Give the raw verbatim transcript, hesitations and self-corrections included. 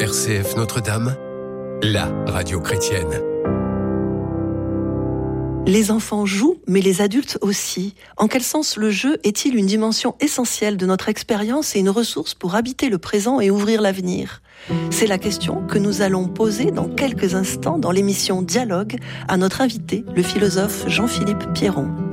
R C F Notre-Dame, la radio chrétienne. Les enfants jouent, mais les adultes aussi. En quel sens le jeu est-il une dimension essentielle de notre expérience et une ressource pour habiter le présent et ouvrir l'avenir ? C'est la question que nous allons poser dans quelques instants dans l'émission Dialogue à notre invité, le philosophe Jean-Philippe Pierron.